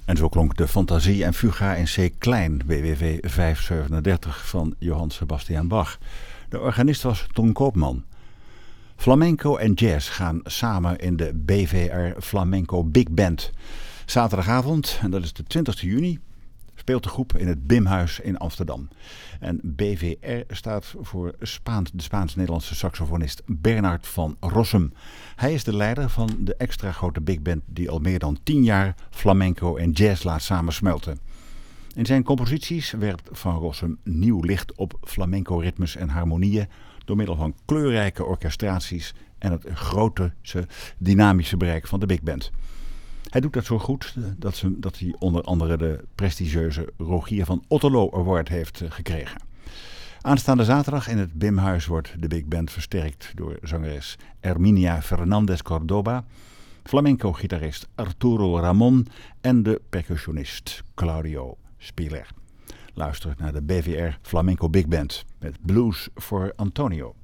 En zo klonk de Fantasie en Fuga in C klein, BWV 537 van Johann Sebastian Bach. De organist was Ton Koopman. Flamenco en jazz gaan samen in de BVR Flamenco Big Band. Zaterdagavond, en dat is de 20 juni, speelt de groep in het Bimhuis in Amsterdam. En BVR staat voor de Spaans-Nederlandse saxofonist Bernard van Rossum. Hij is de leider van de extra grote big band die al meer dan 10 jaar flamenco en jazz laat samensmelten. In zijn composities werpt Van Rossum nieuw licht op flamenco-ritmes en harmonieën door middel van kleurrijke orchestraties en het grote dynamische bereik van de big band. Hij doet dat zo goed dat hij onder andere de prestigieuze Rogier van Otterlo Award heeft gekregen. Aanstaande zaterdag in het Bimhuis wordt de big band versterkt door zangeres Herminia Fernandez Cordoba, flamenco-gitarist Arturo Ramon en de percussionist Claudio Spiller. Luister naar de BVR Flamenco Big Band met Blues voor Antonio.